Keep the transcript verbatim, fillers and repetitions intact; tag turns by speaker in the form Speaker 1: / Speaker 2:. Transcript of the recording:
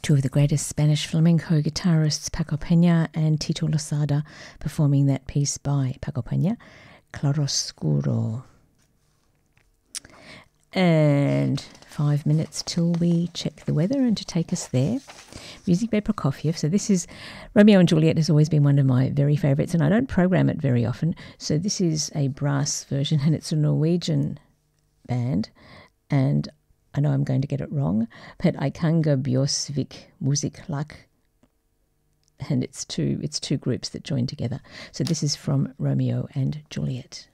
Speaker 1: two of the greatest Spanish flamenco guitarists, Paco Peña and Tito Losada, performing that piece by Paco Peña, Claroscuro. And five minutes till we check the weather, and to take us there, music by Prokofiev. So this is Romeo and Juliet has always been one of my very favourites, and I don't program it very often. So this is a brass version, and it's a Norwegian band, and I know I'm going to get it wrong, but Eikanger Bjørsvik Musiklag, and it's two it's two groups that join together. So this is from Romeo and Juliet.